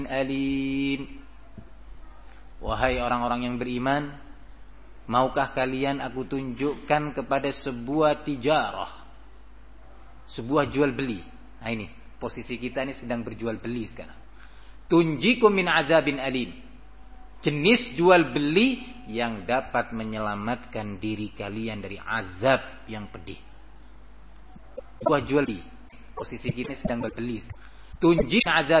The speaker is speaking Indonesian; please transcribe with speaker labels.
Speaker 1: alim. Wahai orang-orang yang beriman, maukah kalian aku tunjukkan kepada sebuah tijarah, sebuah jual beli. Nah ini, posisi kita ini sedang berjual beli sekarang. Tunjikum min azabin alim. Jenis jual beli yang dapat menyelamatkan diri kalian dari azab yang pedih. Sebuah jual beli. Posisi kita sedang berbeli. Tunjik azab